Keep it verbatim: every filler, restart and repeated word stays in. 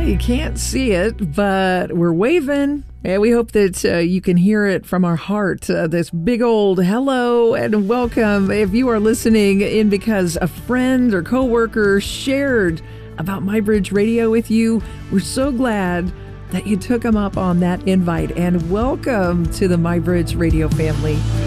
You can't see it, but we're waving. And we hope that uh, you can hear it from our heart. Uh, this big old hello and welcome. If you are listening in because a friend or coworker shared about MyBridge Radio with you, we're so glad that you took them up on that invite. And welcome to the MyBridge Radio family.